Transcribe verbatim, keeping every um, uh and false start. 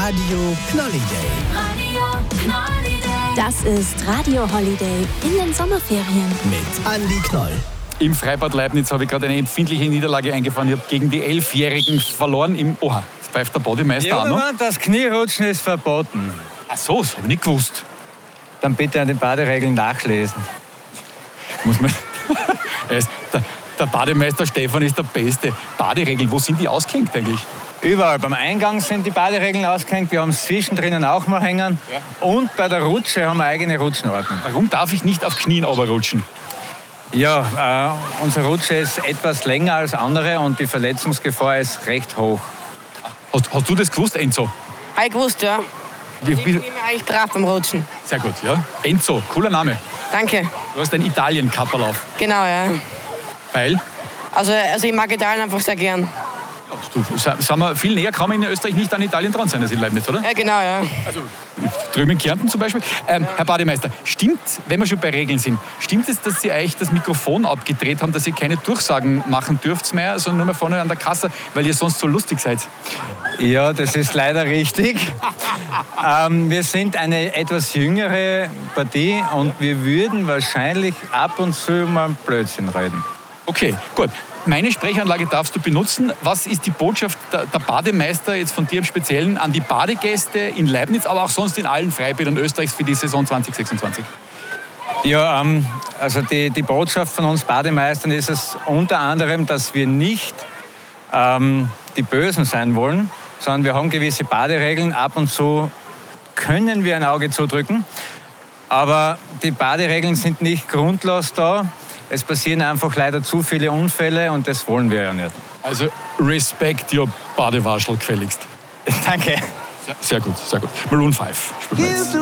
Radio Knolliday. Radio Knolliday. Das ist Radio Holiday in den Sommerferien. Mit Andi Knoll. Im Freibad Leibniz habe ich gerade eine empfindliche Niederlage eingefahren. Ich habe gegen die Elfjährigen verloren. Im Oha, jetzt pfeift der Bodymeister Ja, an. No? das Knierutschen ist verboten. Ach so, das habe ich nicht gewusst. Dann bitte an den Baderegeln nachlesen. Muss man. Er ist, der, der Bademeister Stefan ist der Beste. Baderegeln, wo sind die ausgehängt eigentlich? Überall. Beim Eingang sind die Baderegeln ausgehängt. Wir haben es zwischendrin auch mal hängen. Ja. Und bei der Rutsche haben wir eigene Rutschenordnung. Warum darf ich nicht auf Knien runterrutschen? Ja, äh, unsere Rutsche ist etwas länger als andere und die Verletzungsgefahr ist recht hoch. Hast, hast du das gewusst, Enzo? Habe ich gewusst, ja. Wie, Ich bin wie, immer eigentlich brav beim Rutschen. sehr gut, ja. Enzo, cooler Name. Danke. Du hast ein Italien-Kapperl auf. Genau, ja. Weil? Also, also ich mag Italien einfach sehr gern. Du, sind wir viel näher, kann man in Österreich nicht an Italien dran sein als in Leibniz, oder? Ja, genau, ja. Drüben in Kärnten zum Beispiel. Ähm, Herr Bademeister, stimmt, wenn wir schon bei Regeln sind, stimmt es, dass Sie euch das Mikrofon abgedreht haben, dass ihr keine Durchsagen machen dürft mehr, sondern nur mehr vorne an der Kasse, weil ihr sonst so lustig seid? Ja, das ist leider richtig. ähm, wir sind eine etwas jüngere Partie und wir würden wahrscheinlich ab und zu mal Blödsinn reden. Okay, gut. Meine Sprechanlage darfst du benutzen. Was ist die Botschaft der, der Bademeister jetzt von dir im Speziellen an die Badegäste in Leibniz, aber auch sonst in allen Freibädern Österreichs für die Saison zwanzig sechsundzwanzig? Ja, ähm, also die, die Botschaft von uns Bademeistern ist es unter anderem, dass wir nicht ähm, die Bösen sein wollen, sondern wir haben gewisse Baderegeln. Ab und zu können wir ein Auge zudrücken, aber die Baderegeln sind nicht grundlos da. Es passieren einfach leider zu viele Unfälle und das wollen wir ja nicht. Also respect your Badewaschel gefälligst. Danke. Sehr, sehr gut, sehr gut. Maroon fünf spielen wir jetzt.